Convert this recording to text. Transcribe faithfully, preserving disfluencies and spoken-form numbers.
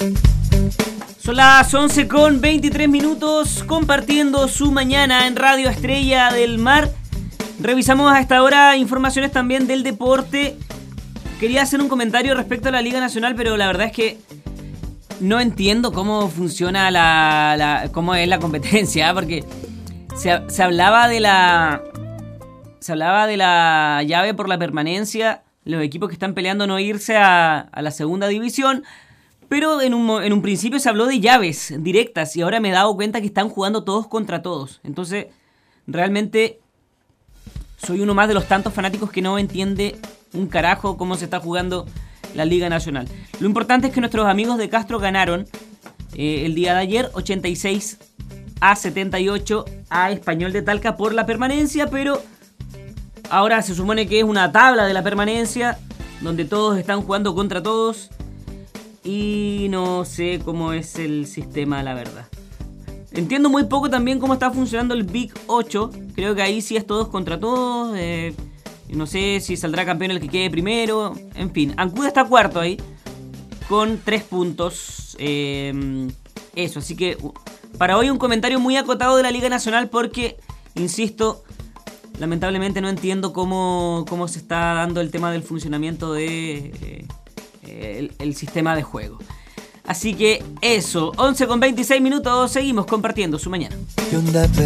Son las once con veintitrés minutos, compartiendo su mañana en Radio Estrella del Mar. Revisamos a esta hora informaciones también del deporte. Quería hacer un comentario respecto a la Liga Nacional, pero la verdad es que no entiendo cómo funciona la, la cómo es la competencia, porque se, se hablaba de la se hablaba de la llave por la permanencia, los equipos que están peleando no irse a, a la segunda división. Pero en un, en un principio se habló de llaves directas y ahora me he dado cuenta que están jugando todos contra todos. Entonces, realmente soy uno más de los tantos fanáticos que no entiende un carajo cómo se está jugando la Liga Nacional. Lo importante es que nuestros amigos de Castro ganaron eh, el día de ayer ochenta y seis a setenta y ocho a Español de Talca por la permanencia, pero ahora se supone que es una tabla de la permanencia donde todos están jugando contra todos. Y no sé cómo es el sistema, la verdad. Entiendo muy poco también cómo está funcionando el Big ocho. Creo que ahí sí es todos contra todos. Eh, no sé si saldrá campeón el que quede primero. En fin, Ancuda está cuarto ahí, con tres puntos. Eh, eso, así que para hoy un comentario muy acotado de la Liga Nacional porque, insisto, lamentablemente no entiendo cómo, cómo se está dando el tema del funcionamiento de... Eh, El, el sistema de juego. Así que eso, once con veintiséis minutos, seguimos compartiendo su mañana.